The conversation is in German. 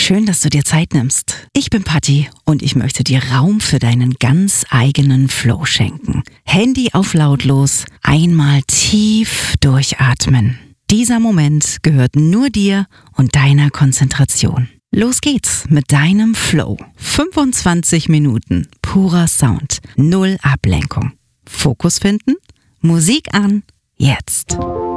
Schön, dass du dir Zeit nimmst. Ich bin Patti und ich möchte dir Raum für deinen ganz eigenen Flow schenken. Handy auf lautlos, einmal tief durchatmen. Dieser Moment gehört nur dir und deiner Konzentration. Los geht's mit deinem Flow. 25 Minuten purer Sound, null Ablenkung. Fokus finden, Musik an, jetzt.